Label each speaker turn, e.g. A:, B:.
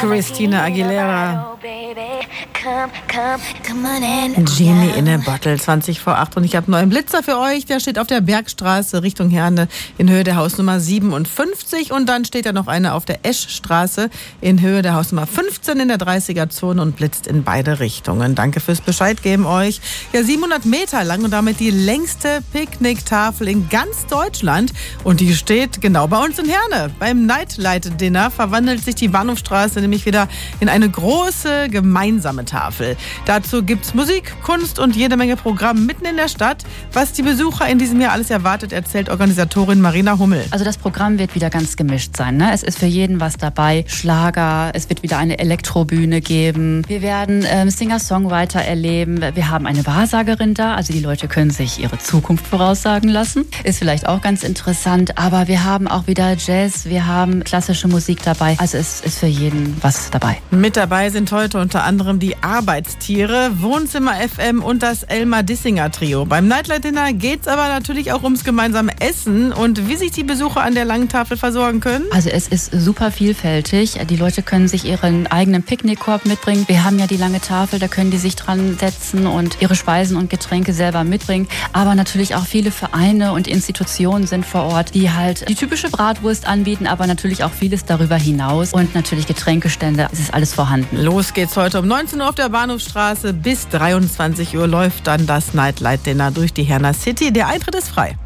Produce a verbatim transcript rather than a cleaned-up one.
A: Christina Aguilera. Genie in a Bottle, zwanzig vor acht. Und ich habe einen neuen Blitzer für euch. Der steht auf der Bergstraße Richtung Herne in Höhe der Hausnummer siebenundfünfzig. Und dann steht da noch eine auf der Eschstraße in Höhe der Hausnummer fünfzehn in der dreißiger-Zone und blitzt in beide Richtungen. Danke fürs Bescheid geben euch. Ja, siebenhundert Meter lang und damit die längste Picknicktafel in ganz Deutschland. Und die steht genau bei uns in Herne. Beim Nightlight Dinner verwandelt sich die Bahnhofstraße nämlich wieder in eine große gemeinsame Tafel. Dazu gibt's Musik, Kunst und jede Menge Programm mitten in der Stadt. Was die Besucher in diesem Jahr alles erwartet, erzählt Organisatorin Marina Hummel.
B: Also das Programm wird wieder ganz gemischt sein, ne? Es ist für jeden was dabei. Schlager, es wird wieder eine Elektrobühne geben. Wir werden ähm, Singer-Songwriter erleben. Wir haben eine Wahrsagerin da, also die Leute können sich ihre Zukunft voraussagen lassen. Ist vielleicht auch ganz interessant, aber wir haben auch wieder Jazz, wir haben klassische Musik dabei. Also es ist für jeden was dabei.
A: Mit dabei sind heute unter anderem die Arbeitstiere, Wohnzimmer F M und das Elmar Dissinger Trio. Beim Nightlight Dinner geht's aber natürlich auch ums gemeinsame Essen und wie sich die Besucher an der langen Tafel versorgen können.
B: Also es ist super vielfältig. Die Leute können sich ihren eigenen Picknickkorb mitbringen. Wir haben ja die lange Tafel, da können die sich dran setzen und ihre Speisen und Getränke selber mitbringen. Aber natürlich auch viele Vereine und Institutionen sind vor Ort, die halt die typische Bratwurst anbieten, aber natürlich auch vieles darüber hinaus und natürlich Getränkestände. Es ist alles vorhanden.
A: Los geht's heute um neunzehn Uhr auf der Bahnhofstraße. Bis dreiundzwanzig Uhr läuft dann das Nightlight Dinner durch die Herner City. Der Eintritt ist frei.